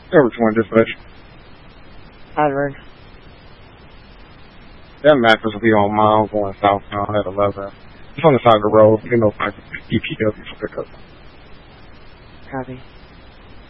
Over 20 dispatch. Edward. That mattress will be on mile going southbound at 11. It's on the side of the road. You know, EPW for pickup. Copy.